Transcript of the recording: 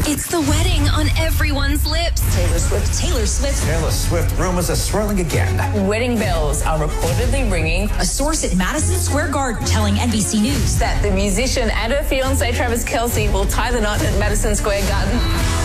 It's the wedding on everyone's lips. Taylor Swift. Taylor Swift rumors are swirling again. Wedding bells are reportedly ringing. A source at Madison Square Garden telling NBC News that the musician and her fiancé Travis Kelce will tie the knot at Madison Square Garden.